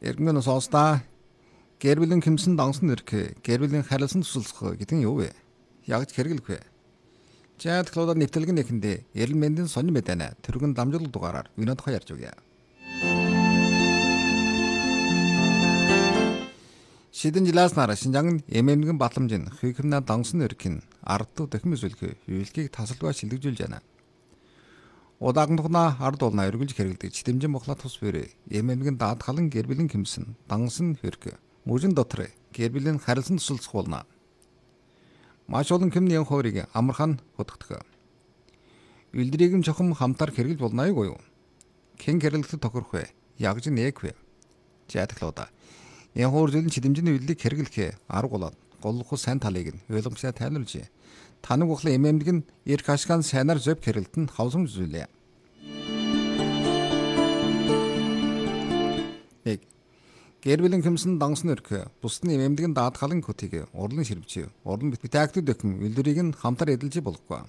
Эргэн сонсдаа гэр бүлийн хэмсэн донсон нэрх, гэр бүлийн харилцан тусалцах гэдэг нь юу вэ? Яг ч хэрэглэх вэ? Чад клоудад нэвтрэлгэн нэхэндээ эрэл мэндийн сонин мэдэнэ тэргэн дамжуулах дугаараар өнөөдөр тухай ярьж өгье. Шидэн жилаас нараа Шинжаан эмэмнэгэн батламжийн хүйхэмнэ донсон нэрх нь ард дахин үзүүлэх үйлгийг тасалбай шилжүүлж байна. Удаахан тухна ард улнаа эргүүлж хэрэглэдэг читэмжин бохлаа тус бэрэ эмэмнэгэн даатгалан гэр бүлийн хэмсэн донсон хэрэг мужин дотор гэр бүлийн харилцан тусалцах болно. Маш олон хэмнэн хоорыг амархан хөдөгдөх. Үлдрийг нь чухам хамтар хэрэглэж болно юу? Хэн хэрэглэх тохирох вэ? Ягж нээх вэ? Жаатлуудаа. Энэ хоор зүйл читэмжийн үйлдийг хэрэглэх арга болоод голлох сайн талыг нь ойлгомжтой тайлбарлаж таныг ухлын эмэмдэг нь эрх ашиган сайнаар зөв хэрэглэлт нь хавсамж зүйлээ. Гэр бүлийн хэмсэн донсон нэрх бусдын эмэмдэг нь даатгалан хөтийг урлан ширвч, урлан битээхдэг дөхм үлдэрийг нь хамтар эдэлж болохгүй.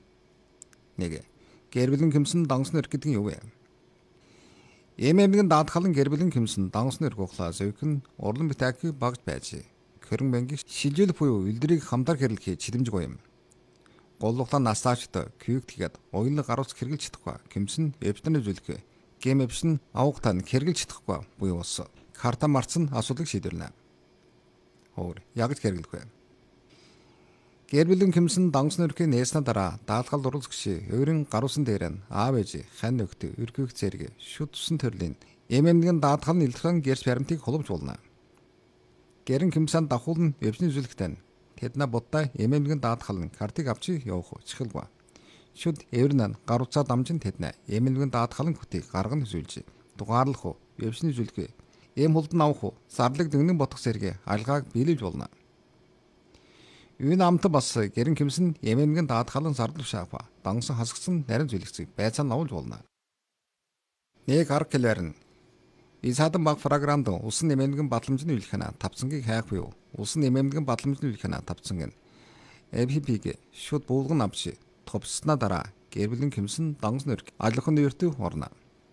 Гэр бүлийн хэмсэн донсон нэрх гэдэг нь юу вэ? Эмэмдэг нь даатгалан гэр бүлийн хэмсэн донсон нэрх ухлаа зөвх нь урлан битээхийг багж байж, хөрөн мэнгийг шилжүүлэх буюу үлдэрийг хамтар хэрэглэхийг чидэмжгүй юм. Голлуглаа настаачд күйгтгээд уйлаг гарууц хэрглэж чадахгүй гэмсэн эвдэн үзүүлэх гэм эвшин авахтаа хэрглэж чадахгүй буюу ус карта марцсан асуудлыг шийдвэрлэнэ. Хоор ягж хэрглэх вэ? Гэр бүлийн хэмсэн донсон нэрхийн нээснэ дараа даатгал дурлцгши өөрийн гаруусан дээр нь аав ээж хань нөхд өргөх зэрэг шүд тусан төрлийн эмэмнэгэн даатгал нь илэрхэн гэрс баримтыг холбож болно. Гэрэн хэмсэн давхул нь эвшин үзүүлэхтэй тэднэ будаа эмэмнэгэн даатгал нь картыг авч явах чихэлгүй. Шүд эвэрнэн гаруцаа дамжин тэднэ эмэмнэгэн даатгал нь хөтийг гарган үзүүлж дугаарлах уу эвшин үзүүлэх эм хулд навах уу зарлаг дэгнэн ботох зэрэг алгааг биелүүлж болно. Үйн амт бас гэрэн хэмсэн эмэмнэгэн даатгалан зардал шаапа донсон хасгсан нарийн зүйлэгцийг байцаан навуулж болно. Нэг арга хэлээр нь Исадан баг програмд усан эмэмнэгэн батламжны үйлхэнэ тавцангийг хайх буюу усан эмэмнэгэн батламжны үйлхэнэ тавцан нь FPP-г шууд буулган авч товчснаа дараа гэр бүлийн хэмсэн донсон нэрх алхын нэртэй орно.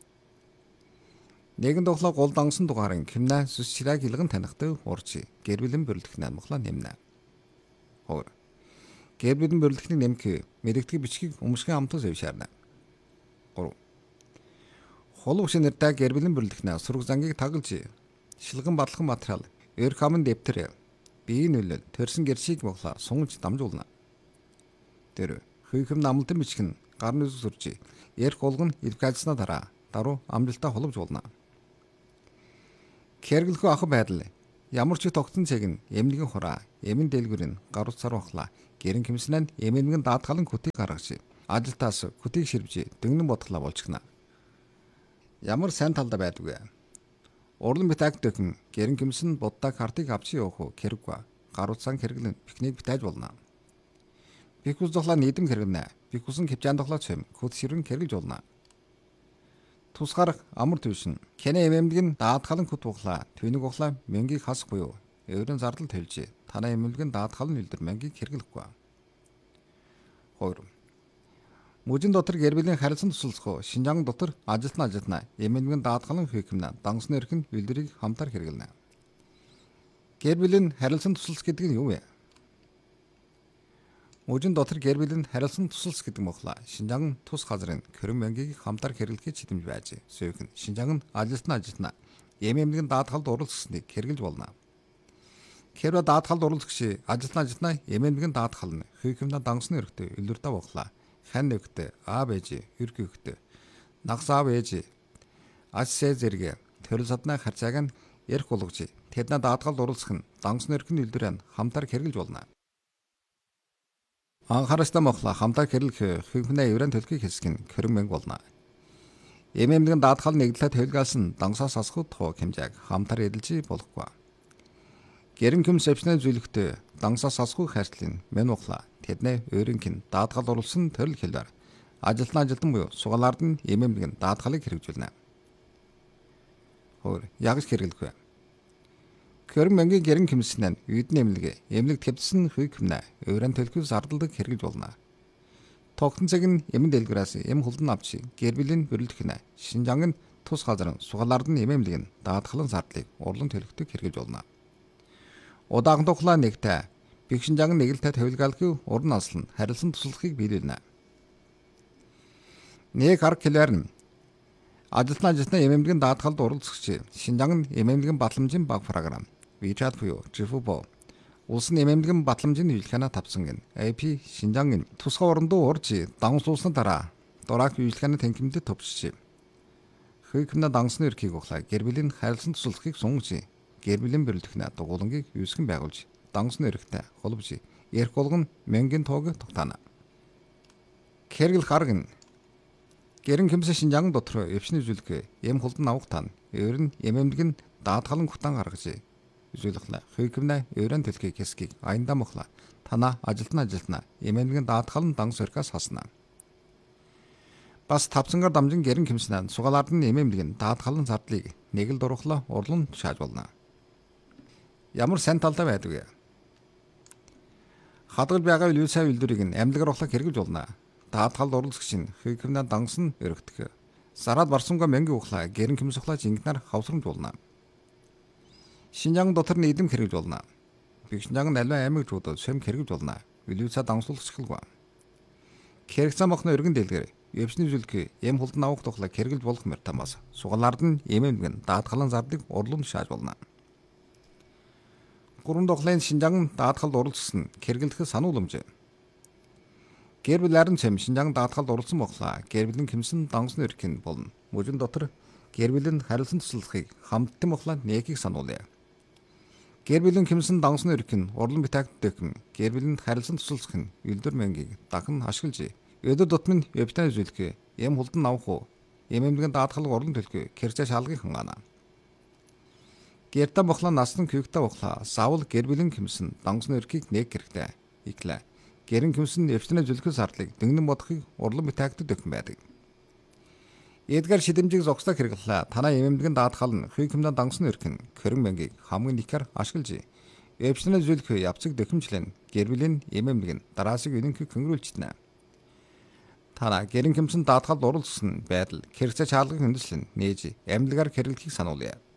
Нэгэн тухлаа гол донсон дугаарын хэмнэ сүс чирэг илгэн танихтай урч гэр бүлийн бөрлөхний амглаа нэмнэ. Хоор гэр бүлийн бөрлөхний нэмэх мэрэгдэх бичгийг өмсгөн амтас авшаарна. 3 Холов шинэртэй гэр бүлийн бөрлөхний сураг зангийг таглаж шилгэн батлах материал эр хамын дэвтэр биеийн нөлөөл төрсөн гэршиг моглоо сунгаж дамжуулна. Тэр хүйхэм намлтан бичгэн гарны зүг сурж эрх болгон илгээжснаа дараа даруй амжилтаа холбож болно. Хэрэглэх ах байдал ямар ч тогтсон цэг нь эмнэгэн хураа эмэн дэлгүүрийн гаруцаар бахла гэрэн хэмснэнд эмэнэгэн даатгалан хөтийг гаргаж ажилтаас хөтийг ширвж дөнгөн бодглаа болчихно. Ямар сайн талдаа байдгүй. Урлан битааг дөхөн гэрэн хэмсэн буддаа картыг авч явах хэрэггүй. Гаруцаан хэрэглэн пикник битааж болно. Бикус дохлаа нийдэм хэрэгнэ. Бикусын хөвчаан дохлоо цэм хөт ширэн хэрэгж болно. Тусгаар амар төвшин кэнэ эмэмдэг нь даатгалан хөт ухлаа төвнийг ухлаа мэнгийг хасах буюу өөрийн зардал төлж танаа эмэмдэг нь даатгалан үлдэр мэнгийг хэрэглэхгүй. 2 Мужин дотор гэр бүлийн харилцан тусалцах Шинжаан дотор ажилтнаа эмэмдэг нь даатгалан хүйхэмнэ донсон нэрх нь үлдрийг хамтар хэрэглэнэ. Гэр бүлийн харилцан тусалц гэдэг нь юу вэ? Мужин дотор гэр бүлийн харилцан тусалц гэдэг мохла Шинжаан тус газрын хөрөн мэнгийг хамтар хэрэглэхийг чидэмж байж сөөхөн Шинжаан ажилтнаа эмэмдэг нь даатгалд оролцсныг хэрэглэж болно. Хэрвээ даатгалд оролцогч ажилтнаа эмэмдэг нь даатгал нь хүйхэмнэ донсон нэрхтэй үлдэрдэ бохла хан нэгт аав ээж өргөхт нагс аав ээж ассе зэрэг төрөл садны харцааг нь эрх болгож тэднэ даатгалд оролцох нь донсон нэрх нь үлдэрэн хамтар хэрэглэж болно. Анхааралтай мохла хамтар хэрэглэх хүйхэмнэ еврен төлхийг хэсэг нь хөрөн мэнг болно. Эмэмдэг нь даатгал нэгдлээ төлгөөлсөн донсоос асахуд хоо хэмжээг хамтар эдэлж болохгүй. Гэрэн хэмс авчны зүйлэгтээ донсоос асахуй хайртлын мэн мохла тэднэ өөрийнх даатгал оруулсан төрөл хэлбэр ажилтан буюу сугалаард нь эмэмдэг нь даатгалыг хэрэгжүүлнэ. Хоор ягж хэрэглэх вэ? Хөрөн мэнгийн гэрэн хэмснэн үйдэн эмнэлэг твдсэн хүйхэмнэ өөрийн төлхөс ардалдаг хэрэгж болно. Тогтсон цаг нь эмэн дэлгүүрээс эм хулдан авч гэр бүлийн бөрлөх нэ Шинжаан нь тус газрын сугалаардын эмэмлэг нь даатгалын зардлыг урлан төлөхдөг хэрэгж болно. Удаан тухлаа нэгтэй бигшинжан нэгэлтэй тавилгаалгүй уран асал нь харилцан туслахыг биелүүлнэ. Нэг арга хэлээр нь ажилтны эмэмлэгийн даатгалд оролцогч Шинжаан эмэмлэгийн батламжийн баг програм WeChat буюу Zhifu улсын эмэмлэгийн батламжийн үйлчлэгээ тавьсан гэн AP Шинжаан тусгай орондоо урж давнсуулсны дараа дурак үйлчлэгээ тэнхимдэд төвчжээ. Хүйкэмнэ дансны эрхийг ухлаа гэр бүлийн харилцан туслахыг сунгаж гэр бүлийн бэрэлдэхнэ дугуулангийг юусгэн байгуулж дансны эрхтэй холбож эрх болгон мөнгөний тоог тогтаана. Кэргэл харган гэрэн хэмсэ Шинжаан дотор өвчний үзүүлэх эм холдон авах тань өөр нь эмэмлэг нь даатгалан гутаан гаргаж үзүүлэхлэ хүйкэмнэ өөрөн төлхийг хэсгийг аянда мохла тана ажилтна эмэмлэгийн даатгалан данс өрхөөс хаснаа. Бас тавцангаар дамжин гэрэн хэмснэ сугалаардын эмэмлэг нь даатгалан зардлыг нэг л дурхлаа урлан шааж болно. Ямар сайн талтай байдгүй. Хадгал байгаа үйлсээ үйлдвэрийг нь амьдгаар ухлах хэрэгж болно. Даатгалд оролцогч нь хүйкэмнэ данс нь өргөдөх. Зараад барсангаа мөнгө ухлаа гэрэн хэмс ухлаа жингнаар хавсрамж болно. Шинжаан дотор нийдэм хэрэгж болно. Бигшинжаан аливаа аймагчуудад шим хэрэгж болно. Үйлсээ дансуулах чиглэлгүй. Хэрэгцээ мохны өргөн дэлгэр өвчний зүйлг эм холдон авах тухлаа хэрэгэлж болох мөртамаас сугалаард нь эмэмлэг нь даатгалан зардлыг урлан шааж болно. Гурван тухлын Шинжаан даатгалд оролцсон хэрэглэх санууламж. Гэр бүл арин цэм Шинжаан даатгалд оролцсон боглаа. Гэр бүлийн хэмсэн дансны эрх нь болно. Мужин дотор гэр бүлийн харилцан туслахыг хамттан боглаа нэгийг сануулъя. Гэр бүлийн хэмсэн дансны эрх нь урлан битаагт гэр бүлийн харилцан туслах нь үйлдвэр мөнгийг дахин ашиглаж өдөр тутмын вебтайн үзүүлэх эм холдон авах уу эмэмлэгийн даатгалыг урлан төлөх хэрэгцээ шалгыг хангаана. Гэртэ боглоо насны күйгтэй боглоо савл гэр бүлийн хэмсэн дансны эрхийг нэг хэрэгтэй иглээ. Гэрэн хэмсэн эвчнээ зүлхэл зардлыг дөнгөн бодохыг урлан битаагт дөхөн байдаг. Эдгээр шидэмжийг зогслоо хэрэглээ. Танай эмэмлэгийн даатгал нь хүйкэмнэ дансны эрх нь хөрөн мөнгийг хамгийн нэхэр ашиглаж эвчнээ зүлх явцыг дөхөмжлэн гэр бүлийн эмэмлэг нь дараасыг үнэнхийг хөнгөрүүлчихнэ. Тана гэрэн хэмсэн даатгалд оролцсон байдал хэрэгцээ шаалгыг хөндөслөн нээж амьдлагаар хэрэглэхийг сануулъя.